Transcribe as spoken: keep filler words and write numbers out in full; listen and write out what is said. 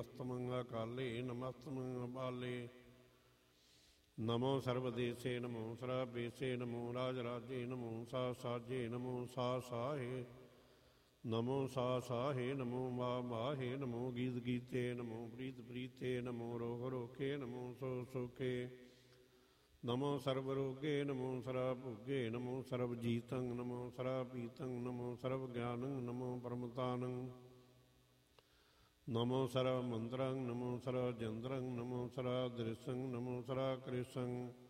ਨਮਸਤਮੰ ਅਕਾਲੇ ਨਮਸਤਮੰ ਅਬਾਲੇ। ਨਮੋ ਸਰਬਦੇਸੇ ਨਮੋ ਸਰਾਬੇਸੇ ਨਮੋ ਰਾਜ ਰਾਜੇ ਨਮੋ ਸਾ ਸਾਜੇ ਨਮੋ ਸਾ ਸਾਹੇ ਨਮੋ ਸਾ ਸਾਹੇ ਨਮੋ ਮਾ ਮਾਹੇ ਨਮੋ ਗੀਤ ਗੀਤੇ ਨਮੋ ਪ੍ਰੀਤ ਪ੍ਰੀਤੇ ਨਮੋ ਰੋਗ ਰੋਕੇ ਨਮੋ ਸੋ ਸੋਕੇ। ਨਮੋ ਸਰਬ ਰੋਗੇ ਨਮੋ ਸਰਾ ਭੋਗੇ ਨਮੋ ਸਰਬ ਜੀਤੰ ਨਮੋ ਸਰਾ ਪੀਤੰ ਨਮੋ ਸਰਬ ਗਿਆਨੰ ਨਮੋ ਪਰਮਤਾਨੰ। ਨਮੋ ਸਰਾ ਮੰਤਰੰ ਨਮੋ ਸਰਾ ਜੰਤਰੰ ਨਮੋ ਸਰਾ ਦ੍ਰਿਸ਼ੰ ਨਮੋ ਸਰਾ ਕ੍ਰਿਸ਼ੰ।